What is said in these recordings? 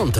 10.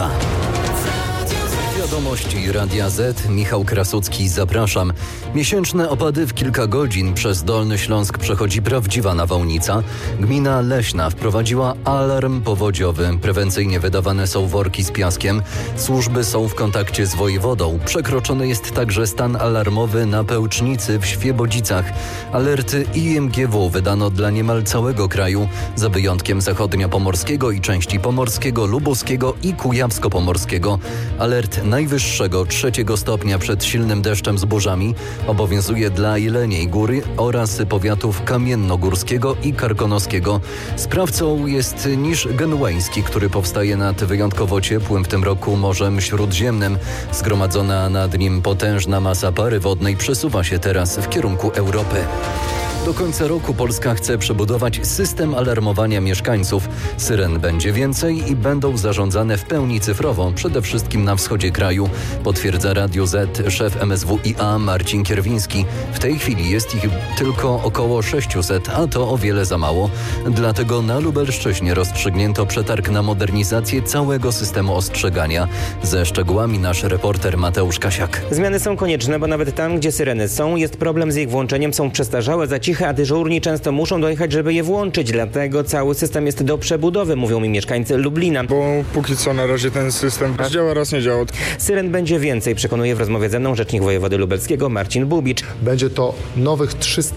Wiadomości Radia Z. Michał Krasucki, zapraszam. Miesięczne opady w kilka godzin. Przez Dolny Śląsk przechodzi prawdziwa nawałnica. Gmina Leśna wprowadziła alarm powodziowy. Prewencyjnie wydawane są worki z piaskiem. Służby są w kontakcie z wojewodą. Przekroczony jest także stan alarmowy na Pełcznicy w Świebodzicach. Alerty IMGW wydano dla niemal całego kraju, za wyjątkiem zachodniopomorskiego i części pomorskiego, lubuskiego i kujawsko-pomorskiego. Alert najwyższego 3 stopnia przed silnym deszczem z burzami obowiązuje dla Jeleniej Góry oraz powiatów kamiennogórskiego i karkonoskiego. Sprawcą jest niż genueński, który powstaje nad wyjątkowo ciepłym w tym roku Morzem Śródziemnym. Zgromadzona nad nim potężna masa pary wodnej przesuwa się teraz w kierunku Europy. Do końca roku Polska chce przebudować system alarmowania mieszkańców. Syren będzie więcej i będą zarządzane w pełni cyfrowo, przede wszystkim na wschodzie kraju, potwierdza Radio Z szef MSWiA Marcin Kierwiński. W tej chwili jest ich tylko około 600, a to o wiele za mało. Dlatego na Lubelszczyźnie rozstrzygnięto przetarg na modernizację całego systemu ostrzegania. Ze szczegółami nasz reporter Mateusz Kasiak. Zmiany są konieczne, bo nawet tam, gdzie syreny są, jest problem z ich włączeniem, są przestarzałe, za ciche, a dyżurni często muszą dojechać, żeby je włączyć. Dlatego cały system jest do przebudowy, mówią mi mieszkańcy Lublina. Bo póki co na razie ten system raz działa, raz nie działa. Syren będzie więcej, przekonuje w rozmowie ze mną rzecznik wojewody lubelskiego Marcin Bubicz. Będzie to nowych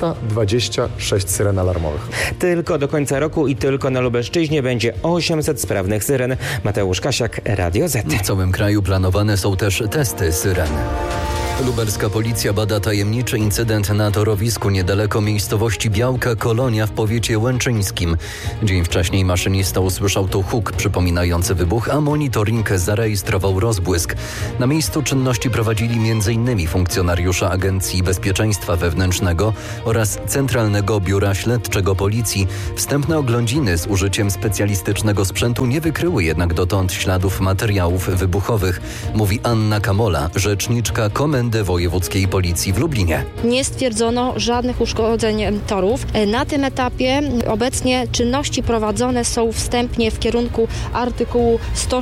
326 syren alarmowych. Tylko do końca roku i tylko na Lubelszczyźnie będzie 800 sprawnych syren. Mateusz Kasiak, Radio Z. W całym kraju planowane są też testy syren. Lubelska policja bada tajemniczy incydent na torowisku niedaleko miejscowości Białka Kolonia w powiecie łęczyńskim. Dzień wcześniej maszynista usłyszał tu huk przypominający wybuch, a monitoring zarejestrował rozbłysk. Na miejscu czynności prowadzili m.in. funkcjonariusze Agencji Bezpieczeństwa Wewnętrznego oraz Centralnego Biura Śledczego Policji. Wstępne oględziny z użyciem specjalistycznego sprzętu nie wykryły jednak dotąd śladów materiałów wybuchowych, mówi Anna Kamola, rzeczniczka Komendy Wojewódzkiej Policji w Lublinie. Nie stwierdzono żadnych uszkodzeń torów. Na tym etapie obecnie czynności prowadzone są wstępnie w kierunku artykułu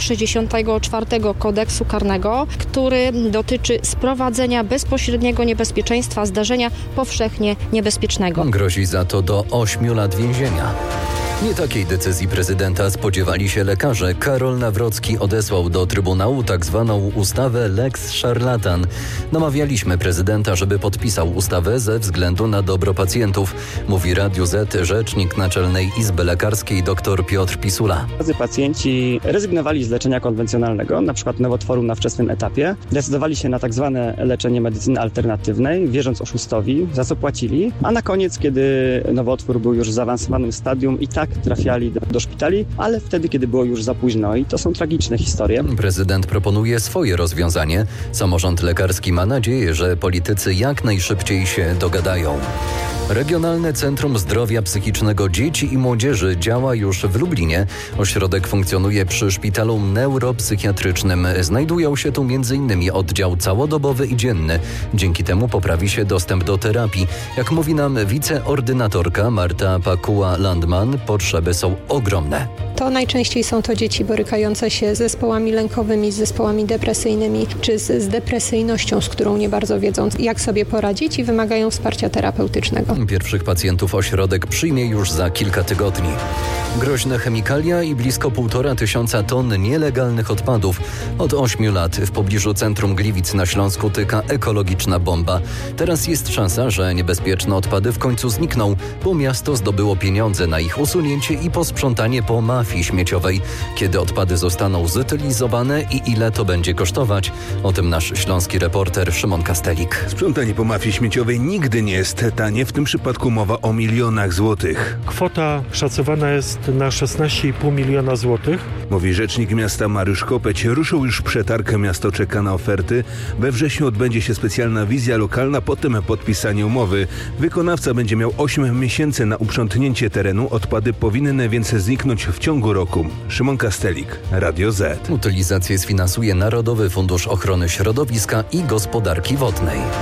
164 Kodeksu Karnego, który dotyczy sprowadzenia bezpośredniego niebezpieczeństwa zdarzenia powszechnie niebezpiecznego. Grozi za to do 8 lat więzienia. Nie takiej decyzji prezydenta spodziewali się lekarze. Karol Nawrocki odesłał do Trybunału tzw. ustawę Lex Szarlatan. Namawialiśmy prezydenta, żeby podpisał ustawę ze względu na dobro pacjentów, mówi Radiu Z rzecznik Naczelnej Izby Lekarskiej dr Piotr Pisula. Pacjenci rezygnowali z leczenia konwencjonalnego, np. nowotworu na wczesnym etapie. Decydowali się na tzw. leczenie medycyny alternatywnej, wierząc oszustowi, za co płacili, a na koniec, kiedy nowotwór był już w zaawansowanym stadium, i tak trafiali do szpitali, ale wtedy, kiedy było już za późno, i to są tragiczne historie. Prezydent proponuje swoje rozwiązanie. Samorząd lekarski ma nadzieję, że politycy jak najszybciej się dogadają. Regionalne Centrum Zdrowia Psychicznego Dzieci i Młodzieży działa już w Lublinie. Ośrodek funkcjonuje przy szpitalu neuropsychiatrycznym. Znajdują się tu m.in. oddział całodobowy i dzienny. Dzięki temu poprawi się dostęp do terapii. Jak mówi nam wiceordynatorka Marta Pakuła-Landman, potrzeby są ogromne. To najczęściej są to dzieci borykające się z zespołami lękowymi, z zespołami depresyjnymi, czy z depresyjnością, z którą nie bardzo wiedzą, jak sobie poradzić i wymagają wsparcia terapeutycznego. Pierwszych pacjentów ośrodek przyjmie już za kilka tygodni. Groźne chemikalia i blisko 1500 ton nielegalnych odpadów. Od 8 lat w pobliżu centrum Gliwic na Śląsku tyka ekologiczna bomba. Teraz jest szansa, że niebezpieczne odpady w końcu znikną, bo miasto zdobyło pieniądze na ich usunięcie i posprzątanie po mafii śmieciowej. Kiedy odpady zostaną zutylizowane i ile to będzie kosztować? O tym nasz śląski reporter Szymon Kastelik. Sprzątanie po mafii śmieciowej nigdy nie jest tanie. W tym przypadku mowa o milionach złotych. Kwota szacowana jest na 16,5 miliona złotych. Mówi rzecznik miasta Mariusz Kopeć. Ruszył już przetarg, miasto czeka na oferty. We wrześniu odbędzie się specjalna wizja lokalna, potem podpisanie umowy. Wykonawca będzie miał 8 miesięcy na uprzątnięcie terenu. Odpady powinny więc zniknąć w ciągu roku. Szymon Kastelik, Radio Z. Utylizację sfinansuje Narodowy Fundusz Ochrony Środowiska i Gospodarki Wodnej.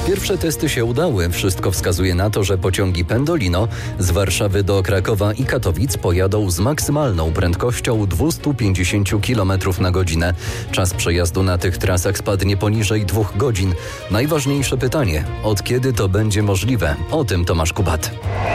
Pierwsze testy się udały. Wszystko wskazuje na to, że pociągi Pendolino z Warszawy do Krakowa i Katowic pojadą z maksymalną prędkością 250 km na godzinę. Czas przejazdu na tych trasach spadnie poniżej 2 godzin. Najważniejsze pytanie, od kiedy to będzie możliwe? O tym Tomasz Kubat.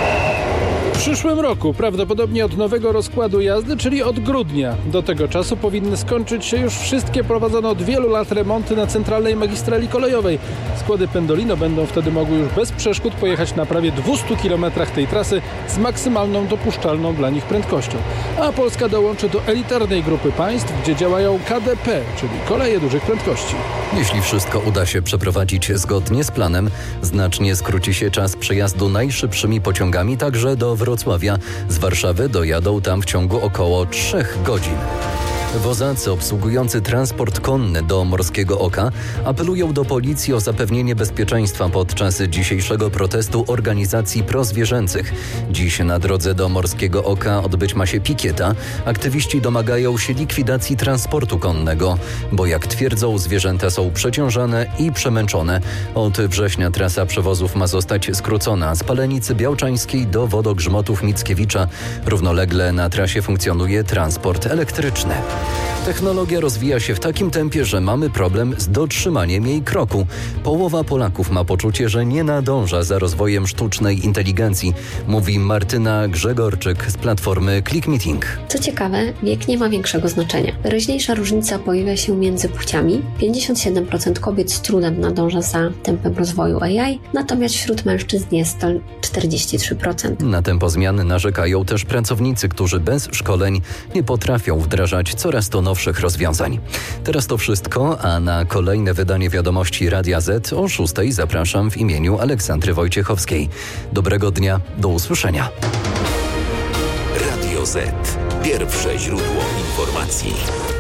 W przyszłym roku, prawdopodobnie od nowego rozkładu jazdy, czyli od grudnia. Do tego czasu powinny skończyć się już wszystkie prowadzone od wielu lat remonty na centralnej magistrali kolejowej. Składy Pendolino będą wtedy mogły już bez przeszkód pojechać na prawie 200 km tej trasy z maksymalną dopuszczalną dla nich prędkością. A Polska dołączy do elitarnej grupy państw, gdzie działają KDP, czyli koleje dużych prędkości. Jeśli wszystko uda się przeprowadzić zgodnie z planem, znacznie skróci się czas przejazdu najszybszymi pociągami także do Wrocławia. Z Warszawy dojadą tam w ciągu około 3 godzin. Wozacy obsługujący transport konny do Morskiego Oka apelują do policji o zapewnienie bezpieczeństwa podczas dzisiejszego protestu organizacji prozwierzęcych. Dziś na drodze do Morskiego Oka odbyć ma się pikieta. Aktywiści domagają się likwidacji transportu konnego, bo jak twierdzą, zwierzęta są przeciążane i przemęczone. Od września trasa przewozów ma zostać skrócona z Palenicy Białczańskiej do Wodogrzmotów Mickiewicza. Równolegle na trasie funkcjonuje transport elektryczny. Technologia rozwija się w takim tempie, że mamy problem z dotrzymaniem jej kroku. Połowa Polaków ma poczucie, że nie nadąża za rozwojem sztucznej inteligencji, mówi Martyna Grzegorczyk z platformy ClickMeeting. Co ciekawe, wiek nie ma większego znaczenia. Wyraźniejsza różnica pojawia się między płciami. 57% kobiet z trudem nadąża za tempem rozwoju AI, natomiast wśród mężczyzn jest to 43%. Na tempo zmian narzekają też pracownicy, którzy bez szkoleń nie potrafią wdrażać coraz to nowszych rozwiązań. Teraz to wszystko, a na kolejne wydanie Wiadomości Radia Z o 6:00 zapraszam w imieniu Aleksandry Wojciechowskiej. Dobrego dnia, do usłyszenia. Radio Z. Pierwsze źródło informacji.